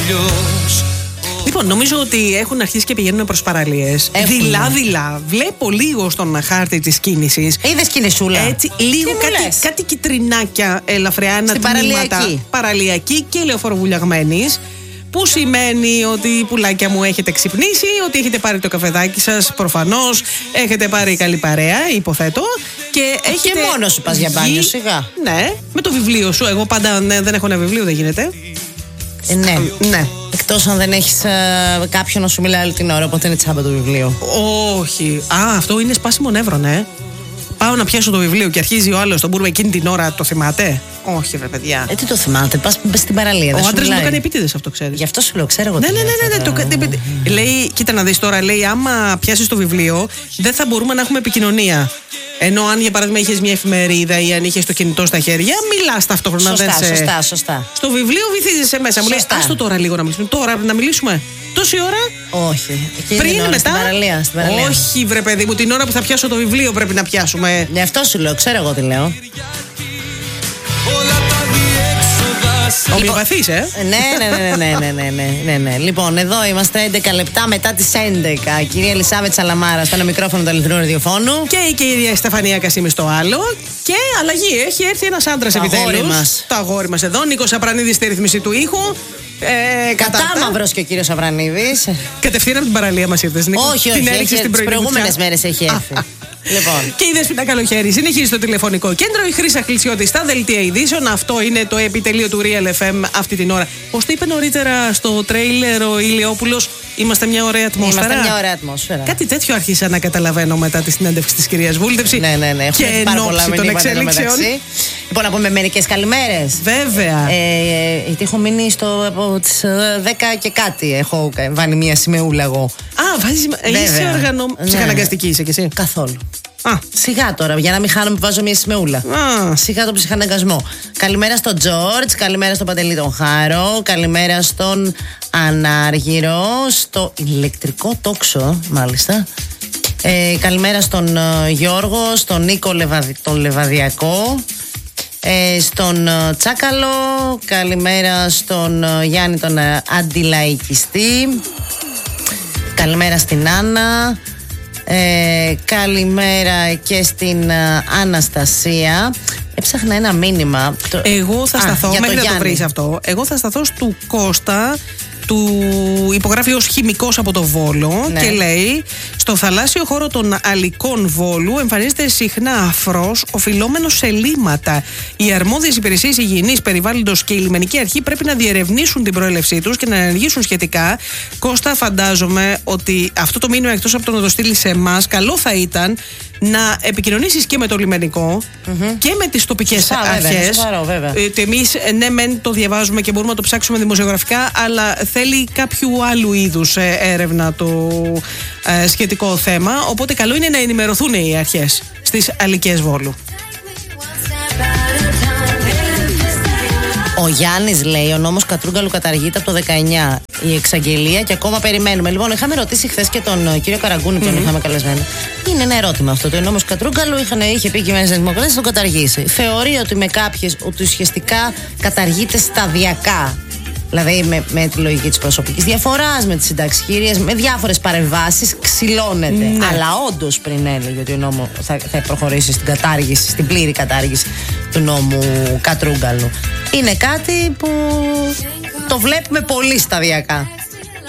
Λοιπόν, νομίζω ότι έχουν αρχίσει και πηγαίνουν προς παραλίες. Δειλά-δειλά. Βλέπω λίγο στον χάρτη της κίνησης. Είδες κινησούλα? Έτσι, λίγο κάτι κιτρινάκια ελαφριά, ανατμήματα παραλιακή και λεωφοροβουλιαγμένης. Που σημαίνει ότι πουλάκια μου έχετε ξυπνήσει, ότι έχετε πάρει το καφεδάκι σας, προφανώς. Έχετε πάρει καλή παρέα, υποθέτω. Και μόνος σου πας για μπάνιο, σιγά. Ναι, με το βιβλίο σου. Εγώ πάντα δεν έχω ένα βιβλίο, δεν γίνεται. Ναι. Εκτός αν δεν έχεις κάποιον να σου μιλάει όλη την ώρα, οπότε είναι τσάμπα το βιβλίο. Όχι. Αυτό είναι σπάσιμο νεύρο, Πάω να πιάσω το βιβλίο και αρχίζει ο άλλος τον μπουρμπα εκείνη την ώρα, το θυμάται? Όχι, βρε παιδιά. Τι το θυμάται, πας στην παραλία. Ο άντρας μου το κάνει επίτηδες αυτό, ξέρεις. Γι' αυτό σου λέω, ξέρω εγώ. Ναι. Λέει, κοίτα να δεις τώρα, λέει, άμα πιάσεις το βιβλίο, δεν θα μπορούμε να έχουμε επικοινωνία. Ενώ αν για παράδειγμα είχες μια εφημερίδα ή αν είχες το κινητό στα χέρια, μιλάς ταυτόχρονα. Σωστά. Στο βιβλίο βυθίζεσαι μέσα. Μου λέει, άστο τώρα λίγο να μιλήσουμε. Τώρα να μιλήσουμε. Τόση ώρα? Όχι. Πριν, μετά? Στην παραλία. Όχι, βρε παιδί μου, την ώρα που θα πιάσω το βιβλίο πρέπει να πιάσουμε. Γι' αυτό σου λέω, ξέρω εγώ τι λέω. Ομοιοπαθείς, Ναι. Λοιπόν, εδώ είμαστε 11 λεπτά μετά τις 11. Κυρία Ελισάβετ Σαλαμάρα στο ένα μικρόφωνο του Αληθινού Ραδιοφώνου. Και η κυρία Στεφανία Κασίμη στο άλλο. Και αλλαγή, έχει έρθει ένας άντρας επιτέλους. Το αγόρι μας εδώ. Νίκος Απρανίδης στη ρύθμιση του ήχου. Κατάμαυρος και ο κύριος Απρανίδης. Κατευθείαν από την παραλία μας ήρθες, Νίκο. Όχι, τις προηγούμενες μέρες έχει έρθει. Λοιπόν. Και η Δέσποινα Καλοχέρη συνεχίζει στο τηλεφωνικό κέντρο. Η Χρύσα Χλησιώτη στα δελτία ειδήσεων. Αυτό είναι το επιτελείο του Real FM αυτή την ώρα. Πώς το είπε νωρίτερα στο τρέιλερ ο Ηλιόπουλος, είμαστε μια ωραία ατμόσφαιρα. Κάτι τέτοιο άρχισα να καταλαβαίνω μετά τη συνέντευξη της κυρίας Βούλτεψη. Ναι. Και εν ώψη των εξέλιξεων. Λοιπόν, να πούμε μερικές καλημέρες. Βέβαια. Γιατί έχω μείνει από τις 10 και κάτι. Έχω βάλει μια σημεούλα εγώ. Βάζεις. Είσαι ψυχαναγκαστική, είσαι κι εσύ? Καθόλου. Σιγά τώρα, για να μην χάνομαι, βάζω μια σημεούλα. Σιγά τον ψυχαναγκασμό. Καλημέρα στον Τζόρτζ, καλημέρα στον Παντελή τον Χάρο, καλημέρα στον Ανάργυρο, στο ηλεκτρικό τόξο, μάλιστα. Καλημέρα στον Γιώργο, στον Νίκο τον Λεβαδιακό, στον Τσάκαλο, καλημέρα στον Γιάννη τον Αντιλαϊκιστή, καλημέρα στην Άννα. Καλημέρα και στην Αναστασία. Έψαχνα ένα μήνυμα. Εγώ θα σταθώ, μέχρι να το βρεις αυτό. Εγώ θα σταθώ στου Κώστα, του υπογράφει ως χημικός από το Βόλο, και λέει: στο θαλάσσιο χώρο των Αλικών Βόλου εμφανίζεται συχνά αφρός οφειλόμενος σε λίμματα. Οι αρμόδιες υπηρεσίες υγιεινής, περιβάλλοντος και η λιμενική αρχή πρέπει να διερευνήσουν την προέλευσή τους και να ενεργήσουν σχετικά. Κώστα, φαντάζομαι ότι αυτό το μήνυμα, εκτός από το να το στείλει σε εμάς, καλό θα ήταν να επικοινωνήσεις και με το λιμενικό και με τις τοπικές αρχές. Εμείς μεν το διαβάζουμε και μπορούμε να το ψάξουμε δημοσιογραφικά, αλλά θέλει κάποιου άλλου είδους έρευνα το σχετικό θέμα. Οπότε καλό είναι να ενημερωθούν οι αρχές στις Αλικές Βόλου. Ο Γιάννης λέει: ο νόμος Κατρούγκαλου καταργείται από το 19. Η εξαγγελία και ακόμα περιμένουμε. Λοιπόν, είχαμε ρωτήσει χθες και τον κύριο Καραγκούνη, τον είχαμε καλεσμένο. Είναι ένα ερώτημα αυτό. Το νόμος Κατρούγκαλου είχε πει η κυβέρνηση της Δημοκρατίας να τον καταργήσει. Θεωρεί ότι με κάποιες, ότι ουσιαστικά καταργείται σταδιακά. Δηλαδή με τη λογική της προσωπικής διαφοράς, με τις συνταξιχειρίες, με διάφορες παρεμβάσεις ξυλώνεται. Αλλά όντως πριν έλεγε ότι ο νόμος θα προχωρήσει στην κατάργηση, στην πλήρη κατάργηση του νόμου Κατρούγκαλου. Είναι κάτι που το βλέπουμε πολύ σταδιακά.